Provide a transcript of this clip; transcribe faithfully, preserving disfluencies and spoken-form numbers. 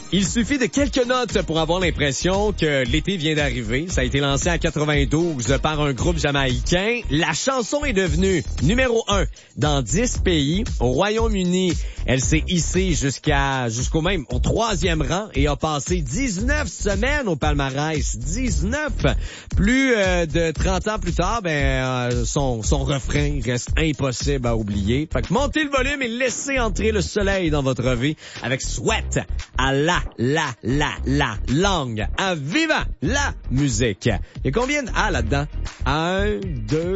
Il suffit de quelques notes pour avoir l'impression que l'été vient d'arriver. Ça a été lancé en quatre-vingt-douze par un groupe jamaïcain. La chanson est devenue numéro un dans dix pays. Au Royaume-Uni, elle s'est hissée jusqu'à jusqu'au même au troisième rang et a passé dix-neuf semaines au palmarès. dix-neuf! Plus euh, de trente ans plus tard, ben euh, son, son refrain reste impossible à oublier. Fait que montez le volume et laissez entrer le soleil dans votre vie avec Sweat à la, la, la, la langue, en vivant la musique. Il y a combien de A là-dedans? Un, deux,